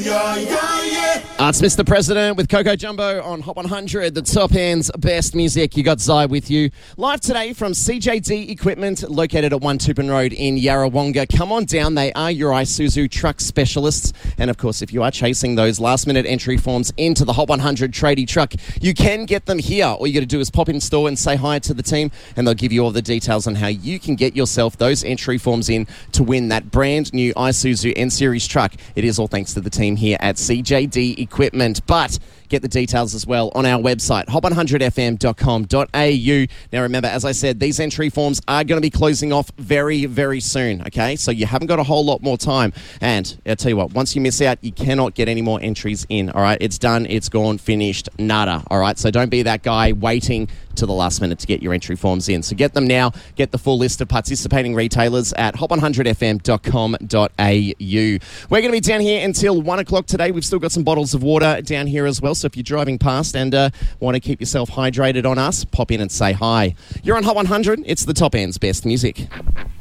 It's Mr. President with Coco Jumbo on Hot 100, the top end's best music. You got Zai with you. Live today from CJD Equipment, located at 1 Tupin Road in Yarrawonga. Come on down, they are your Isuzu truck specialists. And of course, if you are chasing those last-minute entry forms into the Hot 100 tradie truck, you can get them here. All you got to do is pop in store and say hi to the team, and they'll give you all the details on how you can get yourself those entry forms in to win that brand new Isuzu N-Series truck. It is all thanks to the team here at CJD Equipment. But get the details as well on our website, hot100fm.com.au. Now, remember, as I said, these entry forms are going to be closing off very, very soon, okay? So you haven't got a whole lot more time. And I'll tell you what, once you miss out, you cannot get any more entries in, all right? It's done, it's gone, finished, nada, all right? So don't be that guy waiting to the last minute to get your entry forms in. So get them now. Get the full list of participating retailers at hot100fm.com.au. We're going to be down here until 1 o'clock today. We've still got some bottles of water down here as well. So if you're driving past and want to keep yourself hydrated on us, pop in and say hi. You're on Hot 100. It's the top end's best music.